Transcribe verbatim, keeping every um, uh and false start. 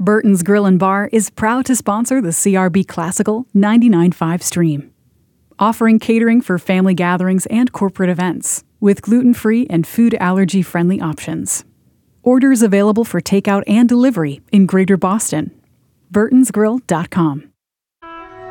Burton's Grill and Bar is proud to sponsor the C R B Classical ninety-nine point five stream, offering catering for family gatherings and corporate events, with gluten-free and food allergy-friendly options. Orders available for takeout and delivery in Greater Boston. burtons grill dot com.